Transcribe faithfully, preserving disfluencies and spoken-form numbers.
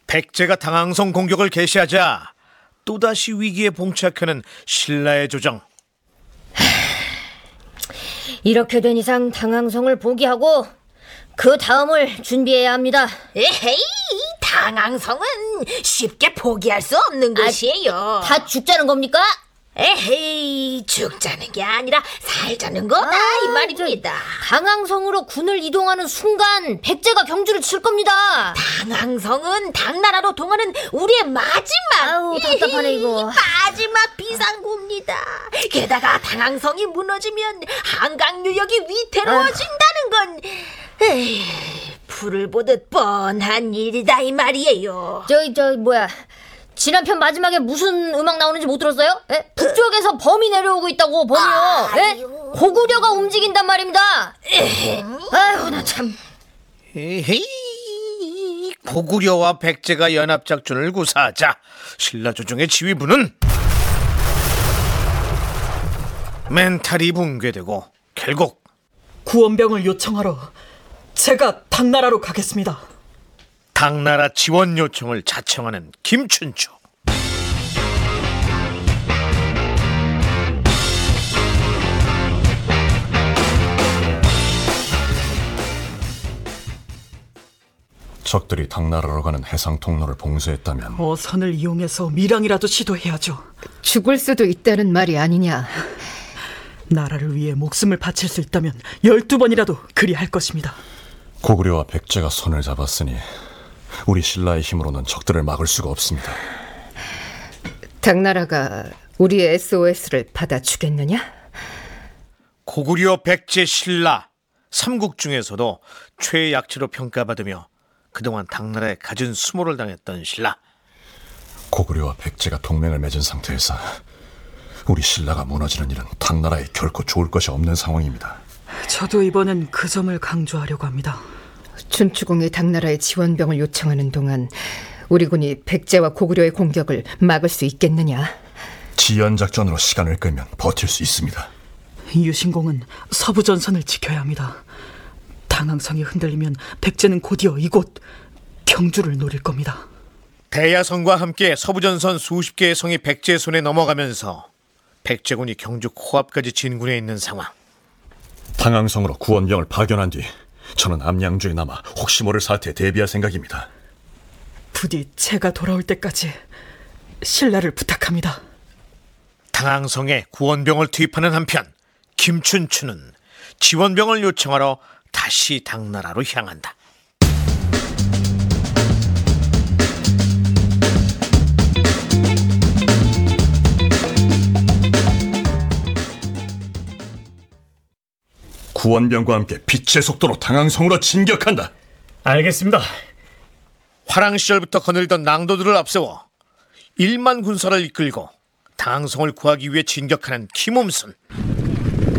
백제가 당항성 공격을 개시하자 또다시 위기에 봉착하는 신라의 조정. 이렇게 된 이상 당항성을 포기하고 그 다음을 준비해야 합니다. 에헤이, 당항성은 쉽게 포기할 수 없는 것이에요. 다 죽자는 겁니까? 에헤이, 죽자는 게 아니라 살자는 거다, 아, 이 말입니다. 당항성으로 군을 이동하는 순간 백제가 경주를 칠 겁니다. 당항성은 당나라로 통하는 우리의 마지막, 아우, 답답하네 이거. 마지막 비상구입니다. 게다가 당항성이 무너지면 한강 유역이 위태로워진다는 건 에이, 불을 보듯 뻔한 일이다, 이 말이에요. 저기 저 뭐야, 지난 편 마지막에 무슨 음악 나오는지 못 들었어요? 에? 북쪽에서 범이 내려오고 있다고. 범이요. 에? 고구려가 움직인단 말입니다. 아유, 나 참. 에헤이, 고구려와 백제가 연합작전을 구사하자 신라 조정의 지휘부는 멘탈이 붕괴되고 결국 구원병을 요청하러 제가 당나라로 가겠습니다. 당나라 지원 요청을 자청하는 김춘추. 적들이 당나라로 가는 해상 통로를 봉쇄했다면 어선을 이용해서 밀항이라도 시도해야죠. 죽을 수도 있다는 말이 아니냐. 나라를 위해 목숨을 바칠 수 있다면 열두 번이라도 그리 할 것입니다. 고구려와 백제가 손을 잡았으니 우리 신라의 힘으로는 적들을 막을 수가 없습니다. 당나라가 우리의 에스오에스를 받아주겠느냐? 고구려, 백제, 신라 삼국 중에서도 최약체로 평가받으며 그동안 당나라에 갖은 수모를 당했던 신라. 고구려와 백제가 동맹을 맺은 상태에서 우리 신라가 무너지는 일은 당나라에 결코 좋을 것이 없는 상황입니다. 저도 이번엔 그 점을 강조하려고 합니다. 춘추공이 당나라의 지원병을 요청하는 동안 우리 군이 백제와 고구려의 공격을 막을 수 있겠느냐? 지연작전으로 시간을 끌면 버틸 수 있습니다. 유신공은 서부전선을 지켜야 합니다. 당항성이 흔들리면 백제는 곧이어 이곳 경주를 노릴 겁니다. 대야성과 함께 서부전선 수십 개의 성이 백제 손에 넘어가면서 백제군이 경주 코앞까지 진군해 있는 상황. 당항성으로 구원병을 파견한 뒤 저는 암양주에 남아 혹시 모를 사태에 대비할 생각입니다. 부디 제가 돌아올 때까지 신라를 부탁합니다. 당항성에 구원병을 투입하는 한편 김춘추는 지원병을 요청하러 다시 당나라로 향한다. 구원병과 함께 빛의 속도로 당항성으로 진격한다. 알겠습니다. 화랑 시절부터 거느리던 낭도들을 앞세워 일만 군사를 이끌고 당항성을 구하기 위해 진격하는 김움순.